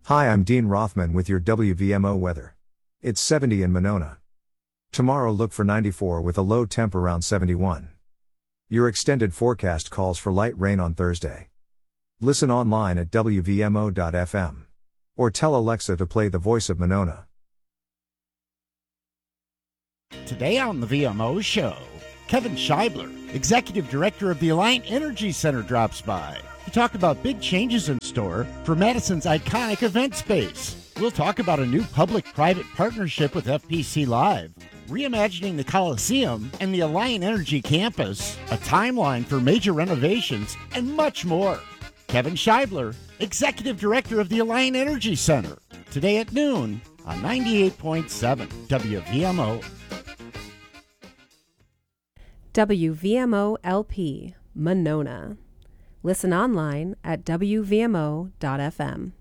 Hi, I'm Dean Rothman with your WVMO weather. It's 70 in Monona. Tomorrow look for 94 with a low temp around 71. Your extended forecast calls for light rain on Thursday. Listen online at WVMO.fm. Or tell Alexa to play The Voice of Monona. Today on the VMO show, Kevin Scheibler, Executive Director of the Alliant Energy Center, drops by to talk about big changes in store for Madison's iconic event space. We'll talk about a new public-private partnership with FPC Live, reimagining the Coliseum and the Alliant Energy campus, a timeline for major renovations, and much more. Kevin Scheibler, Executive Director of the Alliant Energy Center, today at noon on 98.7 WVMO. WVMO LP, Monona. Listen online at WVMO.fm.